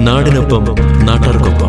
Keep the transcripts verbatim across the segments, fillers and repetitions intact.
നാടിനൊപ്പം നാട്ടാർക്കൊപ്പം.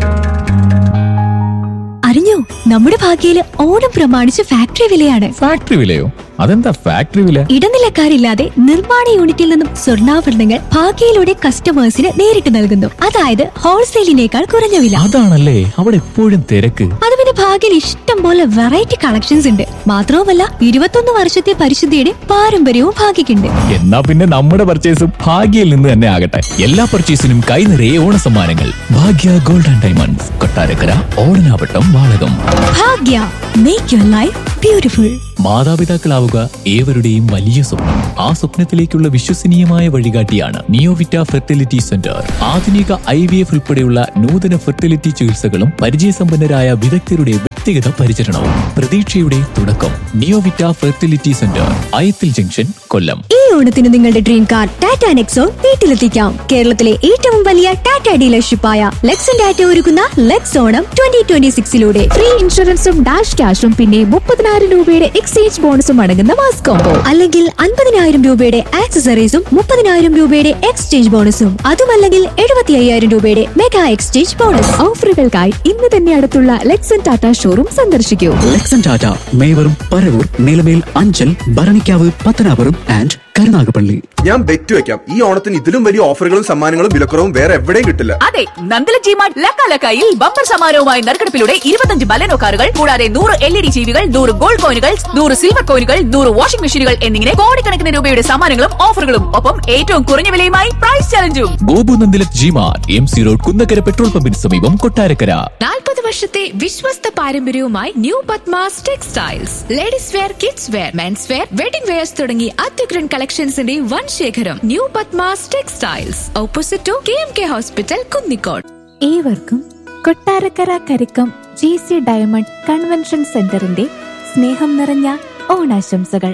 അറിഞ്ഞോ, നമ്മുടെ ഭാഗ്യയില് ഓണം പ്രമാണിച്ച് ഫാക്ടറി വിലയാണ്. ഫാക്ടറി വിലയോ? അതെന്താ ഫാക്ടറി വില? ഇടനിലക്കാരില്ലാതെ നിർമ്മാണ യൂണിറ്റിൽ നിന്നും സ്വർണ്ണാഭരണങ്ങൾ ഭാഗ്യയിലൂടെ കസ്റ്റമേഴ്സിന് നേരിട്ട് നൽകുന്നു. അതായത് ഹോൾസെയിലിനേക്കാൾ കുറഞ്ഞ വില. അതാണല്ലേ അവിടെ എപ്പോഴും തിരക്ക്. അത് പിന്നെ ഭാഗ്യയിൽ ഇഷ്ടം പോലെ വെറൈറ്റി കളക്ഷൻസ് ഉണ്ട്. മാത്രവുമല്ല, ഇരുപത്തൊന്ന് വർഷത്തെ പരിശുദ്ധിയുടെ പാരമ്പര്യവും ഭാഗ്യക്കുണ്ട്. എന്നാ പിന്നെ നമ്മുടെ പർച്ചേസും ഭാഗ്യയിൽ നിന്ന് തന്നെ ആകട്ടെ. എല്ലാ പർച്ചേസിനും കൈ നിറയെ ഓണസമ്മാനങ്ങൾ. ഭാഗ്യ gold and diamonds, Kottarakkara, Odanavattam, Valakom. Bhagya, make your life beautiful. മാതാപിതാക്കളാവുക ഏവരുടെയും വലിയ സ്വപ്നം. ആ സ്വപ്നത്തിലേക്കുള്ള വിശ്വസനീയമായ വഴികാട്ടിയാണ് നിയോവിറ്റ ഫെർട്ടിലിറ്റി സെന്റർ. ആധുനിക ഐ വി എഫ് ഉൾപ്പെടെയുള്ള നൂതന ഫെർട്ടിലിറ്റി ചികിത്സകളും പരിചയസമ്പന്നരായ വിദഗ്ധരുടെ വ്യക്തിഗത പരിചരണവും പ്രതീക്ഷയുടെ തുടക്കം. നിയോവിറ്റ ഫെർട്ടിലിറ്റി സെന്റർ, അയത്തിൽ ജംഗ്ഷൻ, കൊല്ലം. ഈ ഓണത്തിന് നിങ്ങളുടെ ഡ്രീം കാർ ടാറ്റ നെക്സോൺ വീട്ടിലെത്തിക്കാം. കേരളത്തിലെ ഏറ്റവും വലിയ ടാറ്റ ഡീലർഷിപ്പായ ലെക്സൺ ടാറ്റ ഒരുക്കുന്ന Lex Onam twenty twenty സിക്സിലൂടെ free ഇൻഷുറൻസും ഡാഷ് ക്യാഷും പിന്നെ മുപ്പതിനായിരം രൂപയുടെ എക്സ്ചേഞ്ച് ബോണസും അടങ്ങുന്ന മാസ് കോംബോ. അല്ലെങ്കിൽ അൻപതിനായിരം രൂപയുടെ ആക്സസറീസും മുപ്പതിനായിരം രൂപയുടെ എക്സ്ചേഞ്ച് ബോണസും. അതുമല്ലെങ്കിൽ എഴുപത്തി അയ്യായിരം രൂപയുടെ മെഗാ എക്സ്ചേഞ്ച് ബോണസ്. ഓഫറുകൾക്കായി ഇന്ന് തന്നെ അടുത്തുള്ള ലെക്സൺ ടാറ്റ ഷോറൂം സന്ദർശിക്കൂ. ലെക്സൺ ടാറ്റ, മേവറും പരവൂർ, നിലമേൽ, അഞ്ചൽ, ഭരണിക്കാവ്, പത്തനാപുരം ആൻഡ് കരുനാഗപ്പള്ളി. ഞാൻ ബെറ്റ് വെക്കാം, ഈ ഓണത്തിന് ഇതിലും വലിയ ഓഫറുകളും സമ്മാനങ്ങളും വിലക്കുറവും വേറെ എവിടെയും കിട്ടില്ല. അതെ, നന്ദല ജിമാർട്ട് ലക്കാലക്കായിൽ ബമ്പർ സമ്മാനവുമായി നറുക്കെടുപ്പിലൂടെ ഇരുപത്തഞ്ച് ബലനോ കാറുകൾ, കൂടാതെ നൂറ് എൽ ഇ ഡി ജീവികൾ, നൂറ് ഗോൾഡ് കോയിനുകൾ, നൂറ് സിൽവർ കോയിനുകൾ, നൂറ് വാഷിംഗ് മെഷീനുകൾ എന്നിങ്ങനെ കോടിക്കണക്കിന് രൂപയുടെ സമ്മാനങ്ങളും ഓഫറുകളും, ഒപ്പം ഏറ്റവും കുറഞ്ഞ വിലയുമായി price ചലഞ്ചും. Gopu Nandilath G-Mart, M C road, Kunnakkara petrol പമ്പിന് സമീപം, കൊട്ടാരക്കര. നാൽപ്പത് വർഷത്തെ വിശ്വസ്ത പാരമ്പര്യവുമായി new Padmas textiles. Ladies wear, kids wear, men's wear, wedding wears തുടങ്ങി അത്യുഗ്രൻ കളക്ഷൻസിന്റെ വൻ ശേഖരം. New Padmas textiles, opposite to K M K hospital, Kunnicode. ഏവർക്കും Kottarakkara Karikkam G C diamond convention സെന്ററിന്റെ സ്നേഹം നിറഞ്ഞ ഓണാശംസകൾ.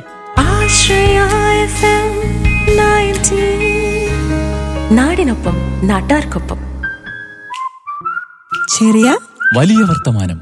നാടിനൊപ്പം നാട്ടാർക്കൊപ്പം. ചെറിയ വലിയ വർത്തമാനം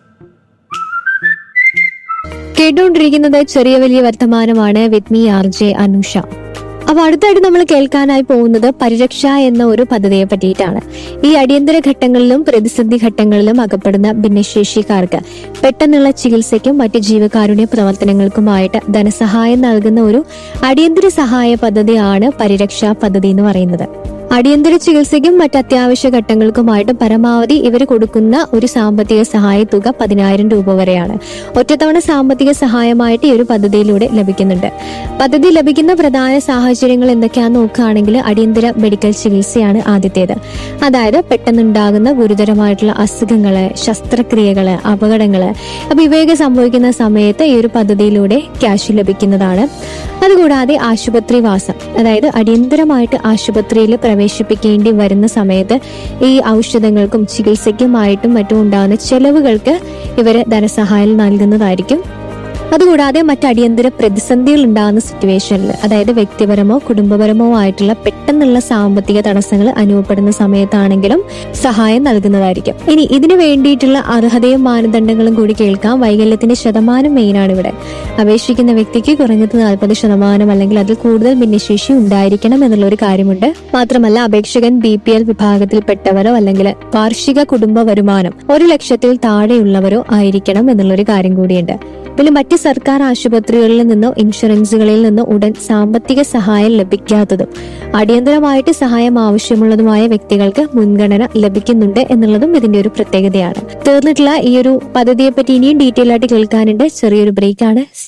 കേട്ടുകൊണ്ടിരിക്കുന്നത് ചെറിയ വലിയ വർത്തമാനമാണ് with me R J Anusha. അപ്പൊ അടുത്തായിട്ട് നമ്മൾ കേൾക്കാനായി പോകുന്നത് പരിരക്ഷ എന്ന ഒരു പദ്ധതിയെ പറ്റിയിട്ടാണ്. ഈ അടിയന്തര ഘട്ടങ്ങളിലും പ്രതിസന്ധി ഘട്ടങ്ങളിലും അകപ്പെടുന്ന ഭിന്നശേഷിക്കാർക്ക് പെട്ടെന്നുള്ള ചികിത്സയ്ക്കും മറ്റ് ജീവകാരുണ്യ പ്രവർത്തനങ്ങൾക്കുമായിട്ട് ധനസഹായം നൽകുന്ന ഒരു അടിയന്തര സഹായ പദ്ധതിയാണ് പരിരക്ഷ പദ്ധതി എന്ന് പറയുന്നത്. അടിയന്തര ചികിത്സയ്ക്കും മറ്റ് അത്യാവശ്യ ഘട്ടങ്ങൾക്കുമായിട്ട് പരമാവധി ഇവർ കൊടുക്കുന്ന ഒരു സാമ്പത്തിക സഹായ തുക പതിനായിരം രൂപ വരെയാണ്. ഒറ്റത്തവണ സാമ്പത്തിക സഹായമായിട്ട് ഈ ഒരു പദ്ധതിയിലൂടെ ലഭിക്കുന്നുണ്ട്. പദ്ധതി ലഭിക്കുന്ന പ്രധാന സാഹചര്യങ്ങൾ എന്തൊക്കെയാണെന്ന് നോക്കുകയാണെങ്കിൽ അടിയന്തര മെഡിക്കൽ ചികിത്സയാണ് ആദ്യത്തേത്. അതായത് പെട്ടെന്നുണ്ടാകുന്ന ഗുരുതരമായിട്ടുള്ള അസുഖങ്ങള്, ശസ്ത്രക്രിയകള്, അപകടങ്ങള്, അപ്പൊ ഇവയൊക്കെ സംഭവിക്കുന്ന സമയത്ത് ഈ ഒരു പദ്ധതിയിലൂടെ ക്യാഷ് ലഭിക്കുന്നതാണ്. അതുകൂടാതെ ആശുപത്രിവാസം, അതായത് അടിയന്തരമായിട്ട് ആശുപത്രിയിൽ പ്രവേശിപ്പിക്കേണ്ടി വരുന്ന സമയത്ത് ഈ ഔഷധങ്ങൾക്കും ചികിത്സയ്ക്കുമായിട്ടും മറ്റും ഉണ്ടാകുന്ന ചെലവുകൾക്ക് ഇവര് ധനസഹായം നൽകുന്നതായിരിക്കും. അതുകൂടാതെ മറ്റ് അടിയന്തര പ്രതിസന്ധികൾ ഉണ്ടാകുന്ന സിറ്റുവേഷനിൽ, അതായത് വ്യക്തിപരമോ കുടുംബപരമോ ആയിട്ടുള്ള പെട്ടെന്നുള്ള സാമ്പത്തിക തടസ്സങ്ങൾ അനുഭവപ്പെടുന്ന സമയത്താണെങ്കിലും സഹായം നൽകുന്നതായിരിക്കും. ഇനി ഇതിനു വേണ്ടിയിട്ടുള്ള അർഹതയും മാനദണ്ഡങ്ങളും കൂടി കേൾക്കാം. വൈകല്യത്തിന്റെ ശതമാനം മെയിനാണ് ഇവിടെ. അപേക്ഷിക്കുന്ന വ്യക്തിക്ക് കുറഞ്ഞത് നാൽപ്പത് ശതമാനം അല്ലെങ്കിൽ അതിൽ കൂടുതൽ ഭിന്നശേഷി ഉണ്ടായിരിക്കണം എന്നുള്ള ഒരു കാര്യമുണ്ട്. മാത്രമല്ല അപേക്ഷകൻ ബി പി എൽ വിഭാഗത്തിൽപ്പെട്ടവരോ അല്ലെങ്കിൽ വാർഷിക കുടുംബ വരുമാനം ഒരു ലക്ഷത്തിൽ താഴെയുള്ളവരോ ആയിരിക്കണം എന്നുള്ളൊരു കാര്യം കൂടിയുണ്ട്. പിന്നെ മറ്റ് സർക്കാർ ആശുപത്രികളിൽ നിന്നോ ഇൻഷുറൻസുകളിൽ നിന്നോ ഉടൻ സാമ്പത്തിക സഹായം ലഭിക്കാത്തതും അടിയന്തരമായിട്ട് സഹായം ആവശ്യമുള്ളതുമായ വ്യക്തികൾക്ക് മുൻഗണന ലഭിക്കുന്നുണ്ട് എന്നുള്ളതും ഇതിന്റെ ഒരു പ്രത്യേകതയാണ്. തീർന്നിട്ടുള്ള ഈ ഒരു പദ്ധതിയെ പറ്റി ഇനിയും ഡീറ്റെയിൽ ആയിട്ട് കേൾക്കാനുണ്ട്. ചെറിയൊരു ബ്രേക്കാണ്.